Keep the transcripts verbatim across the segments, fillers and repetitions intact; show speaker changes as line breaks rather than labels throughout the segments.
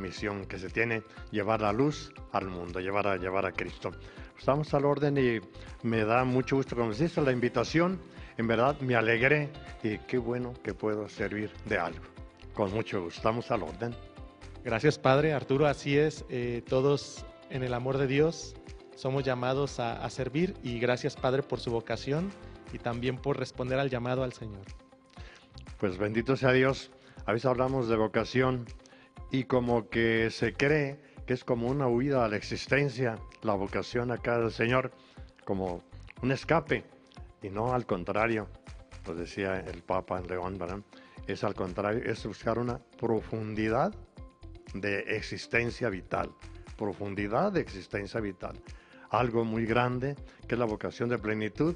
misión que se tiene, llevar la luz al mundo, llevar a, llevar a Cristo. Estamos al orden y me da mucho gusto cuando hiciste la invitación. En verdad me alegré y qué bueno que puedo servir de algo. Con mucho gusto, estamos al orden.
Gracias, Padre. Arturo, así es. Eh, todos en el amor de Dios somos llamados a, a servir, y gracias, Padre, por su vocación y también por responder al llamado al Señor.
Pues bendito sea Dios. A veces hablamos de vocación y como que se cree que es como una huida a la existencia, la vocación acá del Señor, como un escape. Y no, al contrario, pues decía el Papa León, ¿verdad? Es al contrario, es buscar una profundidad de existencia vital, profundidad de existencia vital. Algo muy grande que es la vocación de plenitud,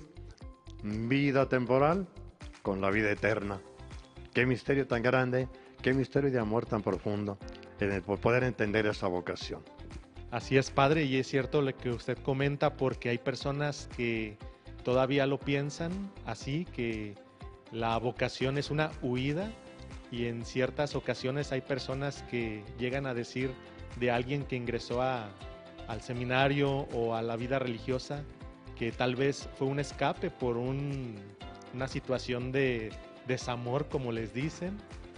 vida temporal con la vida eterna. Qué misterio tan grande, qué misterio de amor tan profundo en el poder entender esa vocación.
Así es, Padre, y es cierto lo que usted comenta, porque hay personas que todavía lo piensan así, que la vocación es una huida, y en ciertas ocasiones hay personas que llegan a decir de alguien que ingresó a, al seminario o a la vida religiosa que tal vez fue un escape por un, una situación de desamor, como les dicen,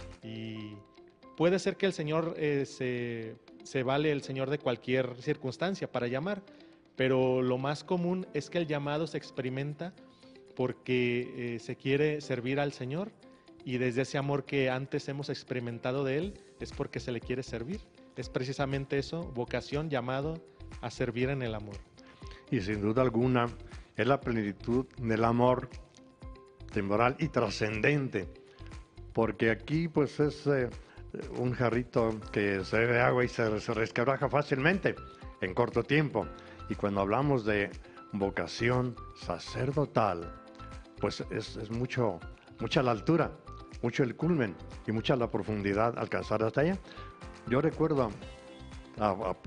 y puede ser que el Señor eh, se, se vale el Señor de cualquier circunstancia para llamar, pero lo más común es que el llamado se experimenta porque eh, se quiere servir al Señor, y desde ese amor que antes hemos experimentado de Él es porque se le quiere servir. Es precisamente eso, vocación, llamado a servir en el amor.
Y sin duda alguna es la plenitud del amor temporal y trascendente, porque aquí pues es eh, un jarrito que se bebe agua y se, se resquebraja fácilmente en corto tiempo. Y cuando hablamos de vocación sacerdotal, pues es, es mucho, mucha la altura, mucho el culmen y mucha la profundidad alcanzar hasta allá. Yo recuerdo, a,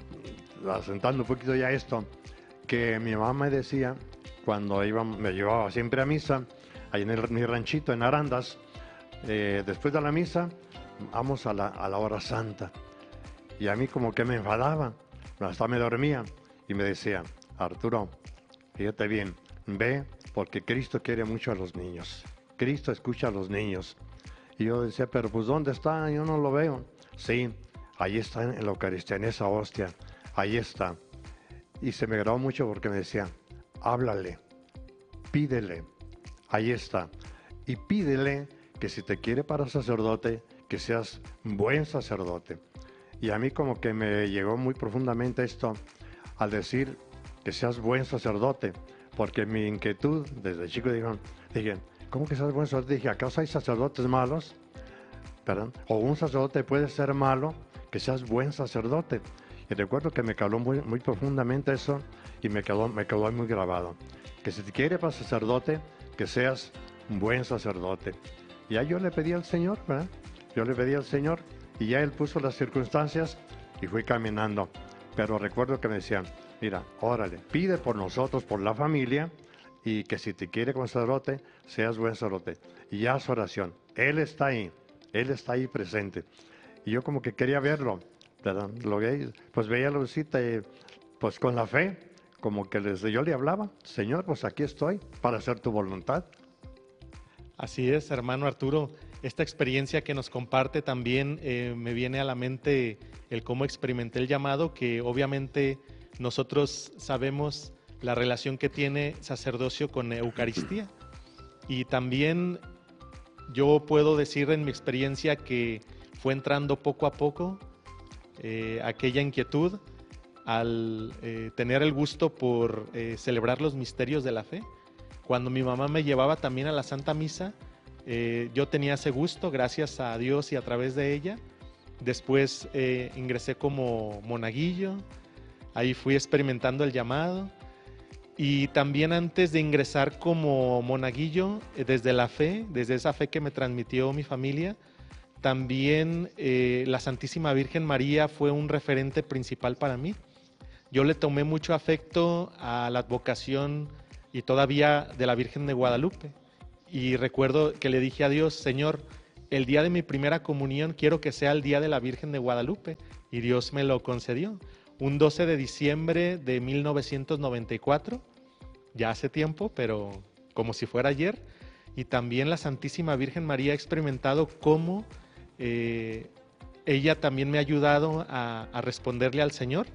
a, asentando un poquito ya esto, que mi mamá me decía, cuando iba, me llevaba siempre a misa, ahí en el, mi ranchito en Arandas, eh, después de la misa, vamos a la, a la hora santa. Y a mí como que me enfadaba, hasta me dormía, y me decía, Arturo, fíjate bien, ve, porque Cristo quiere mucho a los niños. Cristo escucha a los niños. Y yo decía, pero pues ¿dónde está? Yo no lo veo. Sí, ahí está en la Eucaristía, en esa hostia, ahí está. Y se me grabó mucho porque me decía, háblale, pídele, ahí está. Y pídele que si te quiere para sacerdote, que seas buen sacerdote. Y a mí como que me llegó muy profundamente esto al decir que seas buen sacerdote, porque mi inquietud desde chico dijo, dije, ¿cómo que seas buen sacerdote? Dije, ¿acaso hay sacerdotes malos? ¿Perdón? O un sacerdote puede ser malo, que seas buen sacerdote. Y recuerdo que me caló muy, muy profundamente eso y me quedó, me quedó muy grabado. Que si te quiere para sacerdote, que seas un buen sacerdote. Y ya yo le pedí al Señor, ¿verdad? Yo le pedí al Señor y ya Él puso las circunstancias y fui caminando. Pero recuerdo que me decían, mira, órale, pide por nosotros, por la familia, y que si te quiere como sacerdote, seas buen sacerdote. Y ya su oración, Él está ahí, Él está ahí presente. Y yo como que quería verlo, ¿verdad? Lo veía, pues veía la lucita y pues con la fe, como que les, yo le hablaba, Señor, pues aquí estoy para hacer tu voluntad.
Así es, hermano Arturo. Esta experiencia que nos comparte también eh, me viene a la mente el cómo experimenté el llamado, que obviamente nosotros sabemos la relación que tiene sacerdocio con Eucaristía. Y también yo puedo decir en mi experiencia que fue entrando poco a poco eh, aquella inquietud al eh, tener el gusto por eh, celebrar los misterios de la fe. Cuando mi mamá me llevaba también a la Santa Misa, eh, yo tenía ese gusto, gracias a Dios y a través de ella. Después eh, ingresé como monaguillo, ahí fui experimentando el llamado. Y también antes de ingresar como monaguillo, eh, desde la fe, desde esa fe que me transmitió mi familia, también eh, la Santísima Virgen María fue un referente principal para mí. Yo le tomé mucho afecto a la advocación y todavía de la Virgen de Guadalupe. Y recuerdo que le dije a Dios, Señor, el día de mi primera comunión quiero que sea el día de la Virgen de Guadalupe, y Dios me lo concedió. Un doce de diciembre de mil novecientos noventa y cuatro, ya hace tiempo, pero como si fuera ayer. Y también la Santísima Virgen María ha experimentado cómo eh, ella también me ha ayudado a, a responderle al Señor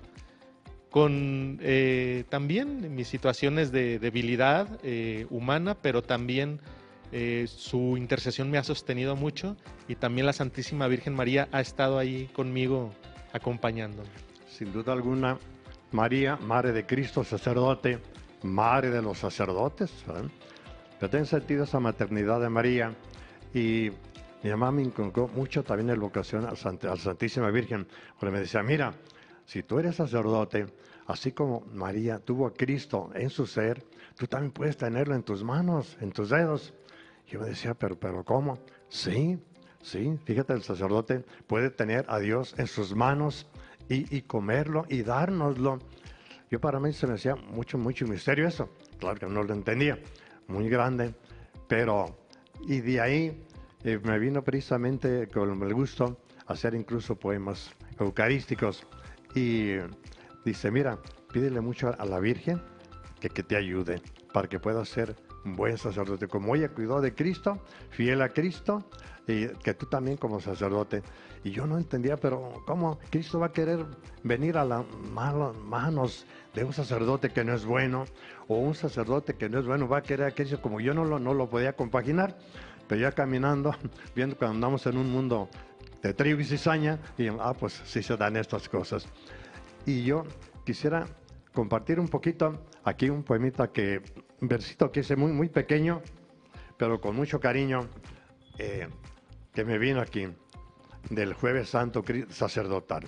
con eh, también mis situaciones de debilidad eh, humana, pero también eh, su intercesión me ha sostenido mucho, y también la Santísima Virgen María ha estado ahí conmigo acompañándome.
Sin duda alguna, María, Madre de Cristo, sacerdote, Madre de los sacerdotes, ¿verdad? Yo tengo sentido esa maternidad de María, y mi mamá me inculcó mucho también en la vocación a la Santísima Virgen, porque me decía, mira, si tú eres sacerdote, así como María tuvo a Cristo en su ser, tú también puedes tenerlo en tus manos, en tus dedos. Yo me decía, pero, pero ¿cómo? Sí, sí, fíjate, el sacerdote puede tener a Dios en sus manos y, y comerlo y dárnoslo. Yo para mí se me hacía mucho, mucho misterio eso. Claro que no lo entendía, muy grande, pero y de ahí eh, me vino precisamente con el gusto hacer incluso poemas eucarísticos, y dice, mira, pídele mucho a la Virgen que, que te ayude para que puedas ser un buen sacerdote, como ella cuidó de Cristo, fiel a Cristo, y que tú también como sacerdote. Y yo no entendía, pero ¿cómo Cristo va a querer venir a las manos de un sacerdote que no es bueno, o un sacerdote que no es bueno va a querer a Cristo? Como yo no lo, no lo podía compaginar, pero ya caminando, viendo cuando andamos en un mundo de trigo y cizaña, y ah, pues sí se dan estas cosas. Y yo quisiera compartir un poquito aquí un poemita, que un versito que es muy, muy pequeño, pero con mucho cariño, eh, que me vino aquí, del Jueves Santo sacerdotal.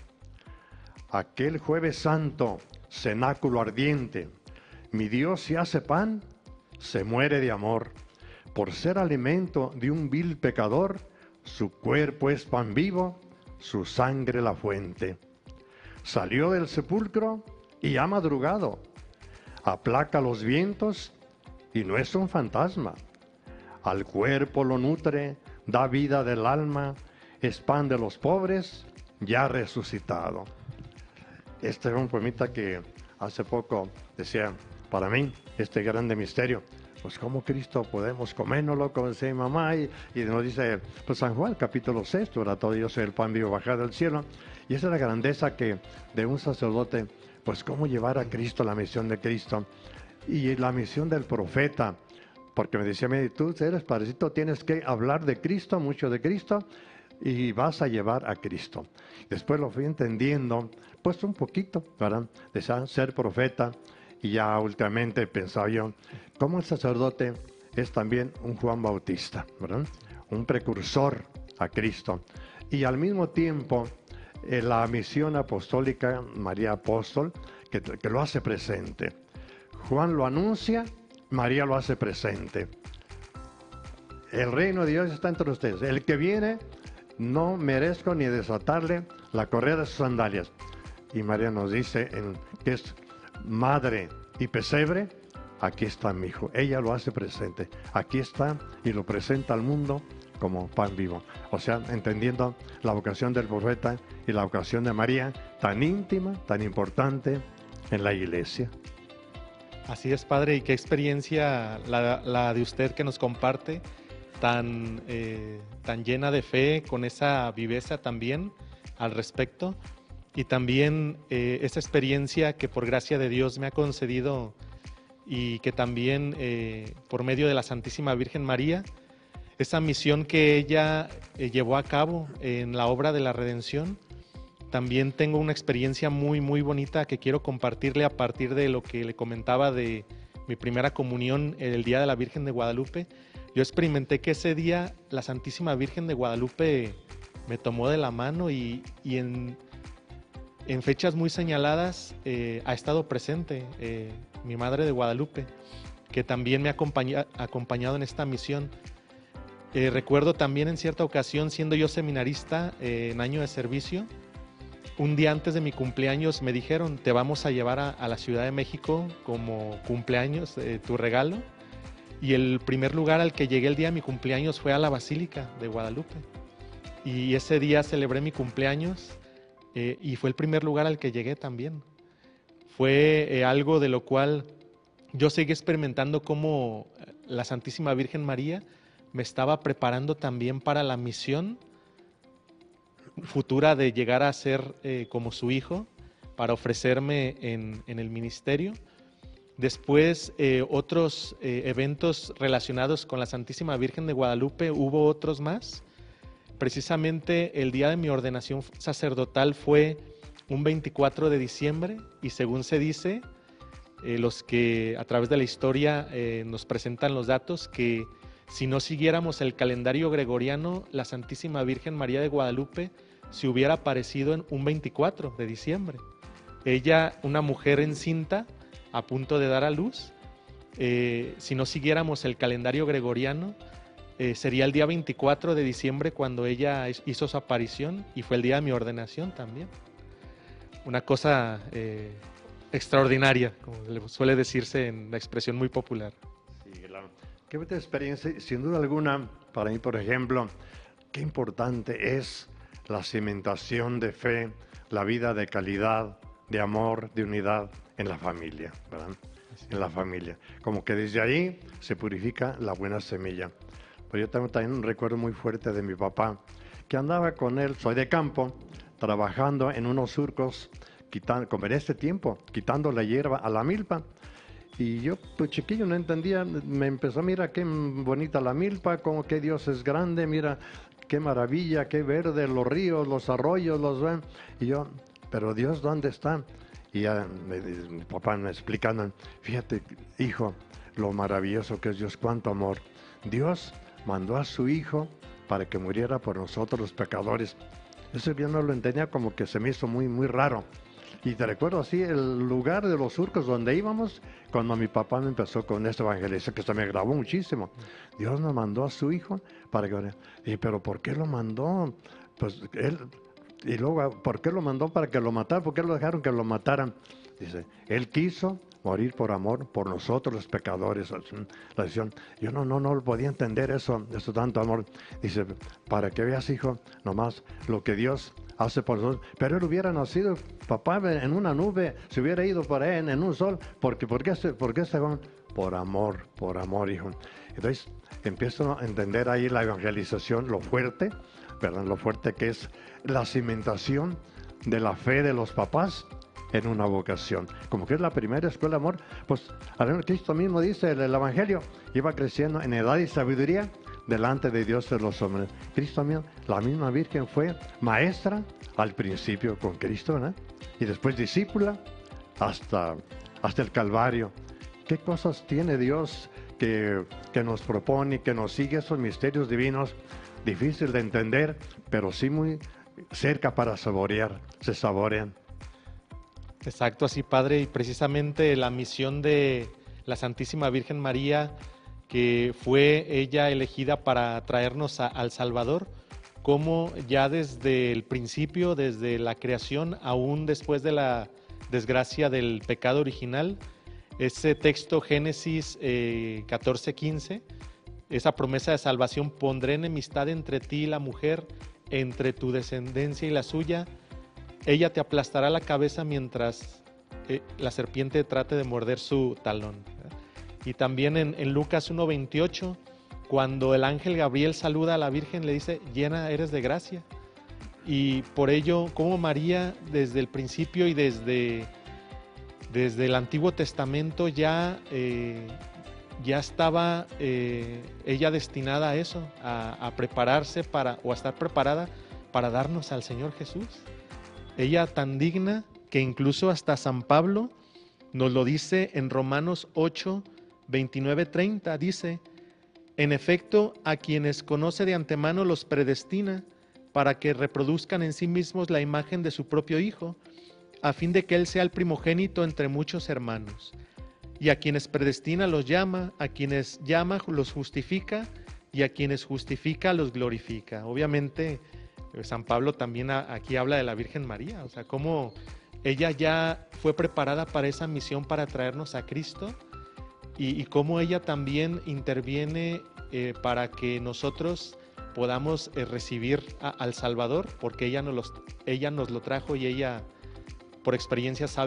Aquel Jueves Santo, cenáculo ardiente, mi Dios se hace pan, se muere de amor. Por ser alimento de un vil pecador, su cuerpo es pan vivo, su sangre la fuente. Salió del sepulcro y ha madrugado, aplaca los vientos y no es un fantasma. Al cuerpo lo nutre, da vida del alma, es pan de los pobres, ya resucitado. Este era un poemita que hace poco decía, para mí, este grande misterio, pues cómo Cristo podemos comérnoslo, como decía mi mamá, y, y nos dice pues San Juan, capítulo sexto, era todo yo soy el pan vivo bajado del cielo, y esa es la grandeza que de un sacerdote, pues cómo llevar a Cristo, la misión de Cristo, y la misión del profeta, porque me decía, tú eres padrecito, tienes que hablar de Cristo, mucho de Cristo, y vas a llevar a Cristo. Después lo fui entendiendo, pues un poquito, ¿verdad? De ser profeta, y ya últimamente pensaba yo, cómo el sacerdote es también un Juan Bautista, ¿verdad? Un precursor a Cristo. Y al mismo tiempo, eh, la misión apostólica, María Apóstol, que, que lo hace presente. Juan lo anuncia, María lo hace presente. El reino de Dios está entre ustedes. El que viene, no merezco ni desatarle la correa de sus sandalias. Y María nos dice en, que es madre y pesebre, aquí está mi hijo. Ella lo hace presente. Aquí está y lo presenta al mundo como pan vivo. O sea, entendiendo la vocación del profeta y la vocación de María, tan íntima, tan importante en la iglesia.
Así es, padre, y qué experiencia la, la de usted que nos comparte, tan, eh, tan llena de fe, con esa viveza también al respecto, y también eh, esa experiencia que por gracia de Dios me ha concedido, y que también eh, por medio de la Santísima Virgen María, esa misión que ella eh, llevó a cabo en la obra de la redención. También tengo una experiencia muy, muy bonita que quiero compartirle a partir de lo que le comentaba de mi primera comunión el día de la Virgen de Guadalupe. Yo experimenté que ese día la Santísima Virgen de Guadalupe me tomó de la mano y, y en, en fechas muy señaladas eh, ha estado presente eh, mi Madre de Guadalupe, que también me ha acompaña, acompañado en esta misión. Eh, recuerdo también en cierta ocasión, siendo yo seminarista eh, en año de servicio, un día antes de mi cumpleaños me dijeron, te vamos a llevar a, a la Ciudad de México como cumpleaños, eh, tu regalo. Y el primer lugar al que llegué el día de mi cumpleaños fue a la Basílica de Guadalupe. Y ese día celebré mi cumpleaños eh, y fue el primer lugar al que llegué también. Fue eh, algo de lo cual yo seguí experimentando cómo la Santísima Virgen María me estaba preparando también para la misión futura de llegar a ser eh, como su hijo, para ofrecerme en, en el ministerio. Después, eh, otros eh, eventos relacionados con la Santísima Virgen de Guadalupe, hubo otros más. Precisamente el día de mi ordenación sacerdotal fue un veinticuatro de diciembre y según se dice, eh, los que a través de la historia eh, nos presentan los datos, que si no siguiéramos el calendario gregoriano, la Santísima Virgen María de Guadalupe se hubiera aparecido en un veinticuatro de diciembre. Ella, una mujer encinta, a punto de dar a luz, eh, si no siguiéramos el calendario gregoriano, eh, sería el día veinticuatro de diciembre cuando ella hizo su aparición y fue el día de mi ordenación también. Una cosa eh, extraordinaria, como suele decirse en la expresión muy popular.
Sí, claro. Qué bonita experiencia, sin duda alguna, para mí, por ejemplo, qué importante es la cimentación de fe, la vida de calidad, de amor, de unidad en la familia, ¿verdad? Sí. En la familia. Como que desde ahí se purifica la buena semilla. Pero yo tengo también un recuerdo muy fuerte de mi papá, que andaba con él, soy de campo, trabajando en unos surcos, quitando, como en este tiempo, quitando la hierba a la milpa. Y yo, pues chiquillo, no entendía, me empezó a mirar qué bonita la milpa, como que Dios es grande, mira qué maravilla, qué verde, los ríos, los arroyos, los ven. Y yo, pero Dios, ¿dónde está? Y ya me, mi papá me explicando, fíjate, hijo, lo maravilloso que es Dios, cuánto amor. Dios mandó a su hijo para que muriera por nosotros los pecadores. Eso yo no lo entendía, como que se me hizo muy, muy raro. Y te recuerdo así, el lugar de los surcos donde íbamos, cuando mi papá me empezó con este evangelista, que se me grabó muchísimo. Dios nos mandó a su hijo para que... Y, pero ¿por qué lo mandó? Pues él... Y luego, ¿por qué lo mandó para que lo mataran? ¿Por qué lo dejaron que lo mataran? Dice, él quiso morir por amor, por nosotros los pecadores. La decisión, yo no, no, no podía entender eso, eso tanto amor. Dice, para que veas, hijo, nomás lo que Dios hace por nosotros. Pero él hubiera nacido, papá, en una nube, se hubiera ido por ahí en, en un sol. Porque, ¿por qué, por qué se van? Por amor, por amor, hijo. Entonces, empiezo a entender ahí la evangelización, lo fuerte, ¿verdad? Lo fuerte que es la cimentación de la fe de los papás en una vocación. Como que es la primera escuela de amor, pues Cristo mismo dice, el, el Evangelio iba creciendo en edad y sabiduría delante de Dios de los hombres. Cristo mismo, la misma Virgen fue maestra al principio con Cristo, ¿verdad? Y después discípula hasta, hasta el Calvario. ¿Qué cosas tiene Dios que, que nos propone, que nos sigue esos misterios divinos? Difícil de entender, pero sí muy cerca para saborear, se saborean.
Exacto, así, Padre, y precisamente la misión de la Santísima Virgen María, que fue ella elegida para traernos a, al Salvador, como ya desde el principio, desde la creación, aún después de la desgracia del pecado original, ese texto Génesis eh, catorce quince, esa promesa de salvación, pondré enemistad entre ti y la mujer, entre tu descendencia y la suya, ella te aplastará la cabeza mientras eh, la serpiente trate de morder su talón. Y también en, en Lucas uno veintiocho, cuando el ángel Gabriel saluda a la Virgen, le dice, llena eres de gracia. Y por ello, como María desde el principio y desde, desde el Antiguo Testamento ya, eh, ya estaba eh, ella destinada a eso, a, a prepararse para, o a estar preparada para darnos al Señor Jesús. Ella tan digna que incluso hasta San Pablo nos lo dice en Romanos ocho, veintinueve, treinta, dice, en efecto, a quienes conoce de antemano los predestina para que reproduzcan en sí mismos la imagen de su propio Hijo, a fin de que Él sea el primogénito entre muchos hermanos. Y a quienes predestina los llama, a quienes llama los justifica, y a quienes justifica los glorifica. Obviamente, San Pablo también aquí habla de la Virgen María, o sea, cómo ella ya fue preparada para esa misión, para traernos a Cristo, y, y cómo ella también interviene eh, para que nosotros podamos eh, recibir a, al Salvador, porque ella nos, los, ella nos lo trajo y ella por experiencia sabe